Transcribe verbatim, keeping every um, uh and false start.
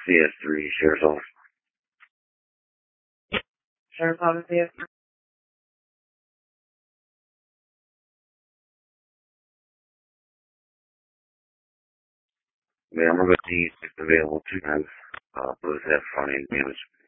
C S three, Sheriff's Office. Sheriff's Office, C S three. Yeah, I'm going to need is available two times. Uh, both have front end damage.